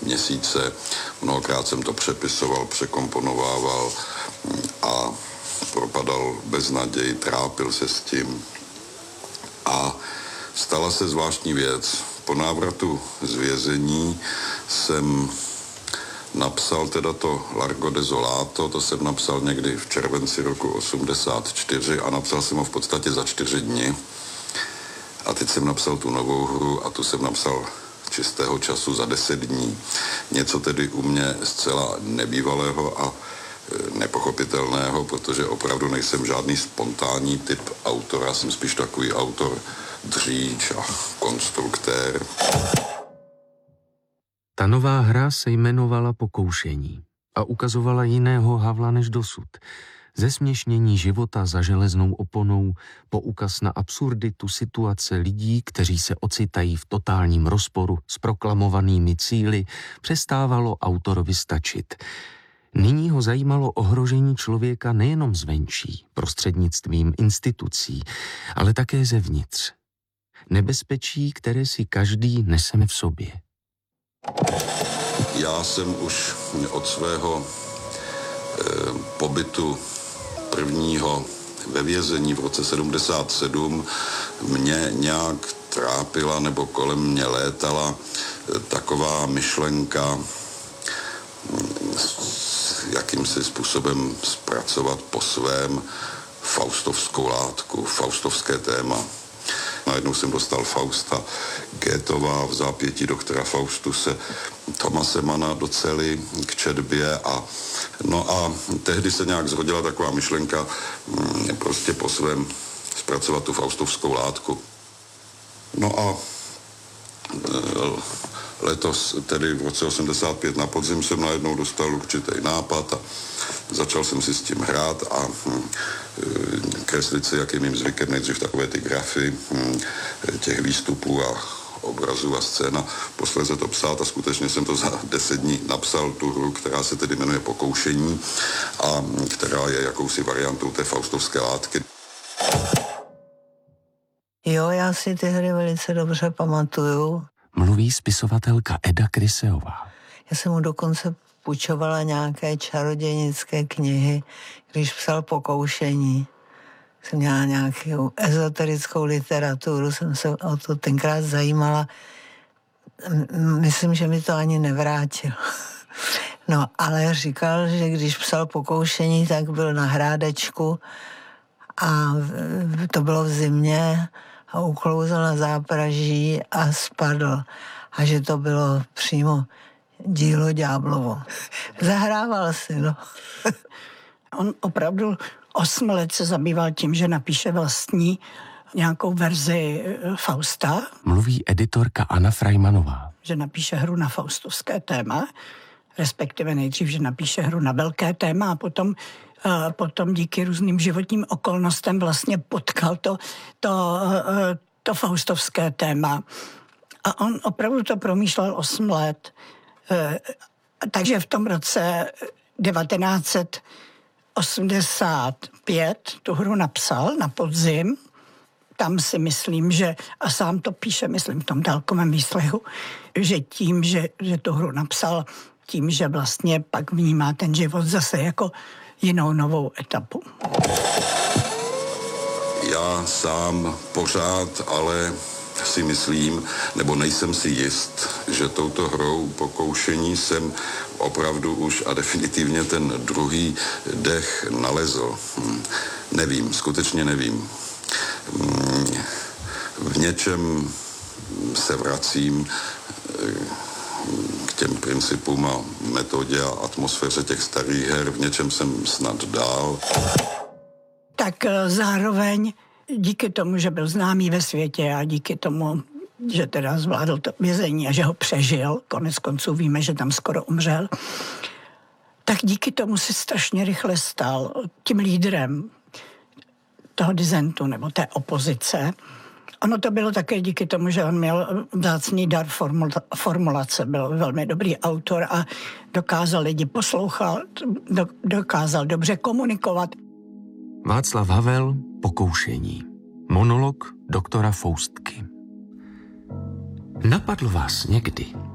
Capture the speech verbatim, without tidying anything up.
měsíce. Mnohokrát jsem to přepisoval, překomponovával a propadal beznaději, trápil se s tím. A stala se zvláštní věc. Po návratu z vězení jsem napsal teda to Largo Desolato, to jsem napsal někdy v červenci roku osmdesát čtyři a napsal jsem ho v podstatě za čtyři dny. A teď jsem napsal tu novou hru a tu jsem napsal čistého času za deset dní. Něco tedy u mě zcela nebývalého a nepochopitelného, protože opravdu nejsem žádný spontánní typ autora, jsem spíš takový autor dříč a konstruktér. Ta nová hra se jmenovala Pokoušení a ukazovala jiného Havla než dosud. Zesměšnění života za železnou oponou, poukaz na absurditu situace lidí, kteří se ocitají v totálním rozporu s proklamovanými cíli, přestávalo autorovi stačit. Nyní ho zajímalo ohrožení člověka nejenom zvenčí, prostřednictvím institucí, ale také zevnitř. Nebezpečí, které si každý neseme v sobě. Já jsem už od svého eh, pobytu prvního ve vězení v roce sedmdesát sedm mě nějak trápila nebo kolem mě létala eh, taková myšlenka jakýmsi způsobem zpracovat po svém faustovskou látku, faustovské téma. Najednou jsem dostal Fausta Goethova v zápětí doktora Faustuse, Thomase Manna do cely k četbě a no a tehdy se nějak zrodila taková myšlenka prostě po svém zpracovat tu faustovskou látku. No a letos, tedy v roce osmdesát pět na podzim, jsem najednou dostal určitý nápad a začal jsem si s tím hrát a hm, kreslit si, jak je mým zvykem, nejdřív takové ty grafy hm, těch výstupů a obrazů a scéna, posléze to psát a skutečně jsem to za deset dní napsal, tu hru, která se tedy jmenuje Pokoušení a která je jakousi variantou té faustovské látky. Jo, já si ty hry velice dobře pamatuju. Mluví spisovatelka Eda Kryseová. Já jsem mu dokonce půjčovala nějaké čarodějnické knihy, když psal Pokoušení. Jsem měla nějakou ezoterickou literaturu, jsem se o to tenkrát zajímala. Myslím, že mi to ani nevrátil. No, ale říkal, že když psal Pokoušení, tak byl na Hrádečku a to bylo v zimě a uklouzl na zápraží a spadl. A že to bylo přímo dílo ďáblovo. Zahrával si, no. On opravdu osm let se zabýval tím, že napíše vlastní nějakou verzi Fausta. Mluví editorka Anna Frajmanová. Že napíše hru na faustovské téma, respektive nejdřív, že napíše hru na velké téma a potom, uh, potom díky různým životním okolnostem vlastně potkal to, to, uh, to faustovské téma. A on opravdu to promýšlel osm let. Uh, takže v tom roce devatenáct set osmdesát pět tu hru napsal na podzim. Tam si myslím, že, a sám to píše, myslím v tom dálkovém výslechu, že tím, že, že tu hru napsal, tím, že vlastně pak vnímá ten život zase jako jinou novou etapu. Já sám pořád ale si myslím, nebo nejsem si jist, že touto hrou Pokoušení jsem opravdu už a definitivně ten druhý dech nalezl. Hm. Nevím, skutečně nevím. Hm. V něčem se vracím k těm principům a metodě a atmosféře těch starých her, v něčem jsem snad dál. Tak zároveň díky tomu, že byl známý ve světě a díky tomu, že teda zvládl to vězení a že ho přežil, konec konců víme, že tam skoro umřel, tak díky tomu si strašně rychle stal tím lídrem toho disentu nebo té opozice. Ono to bylo také díky tomu, že on měl vzácný dar formula- formulace, byl velmi dobrý autor a dokázal lidi poslouchat, do- dokázal dobře komunikovat. Václav Havel, Pokoušení. Monolog doktora Faustky. Napadlo vás někdy,